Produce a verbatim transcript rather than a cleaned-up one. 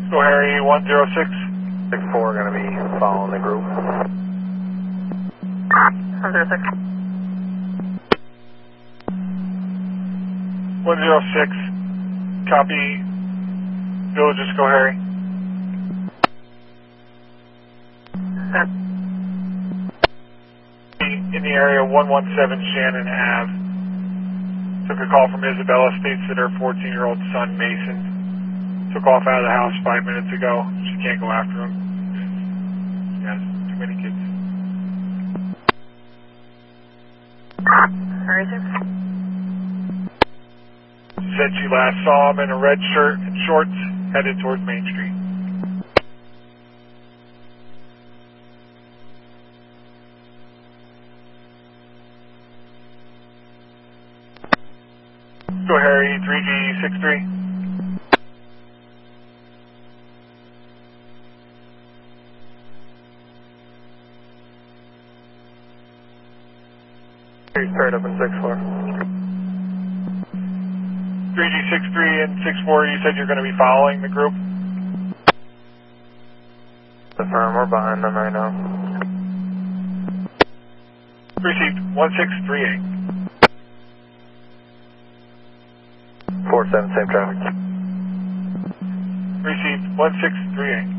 Go Harry, one zero six. six four going to be following the group. one zero six. one zero six. Copy. Villages, go Harry. In the area, one one seven Shannon Ave. Took a call from Isabella, states that her fourteen-year-old son, Mason, took off out of the house five minutes ago. She can't go after him. She has too many kids. Where is he? She said she last saw him in a red shirt and shorts, headed towards Main Street. Go Harry, three G six three. He's paired up in six four. three G six three and six four, you said you're going to be following the group? The firm, we're behind them right now. Received one six three eight. four seven, same traffic. Received one six three eight.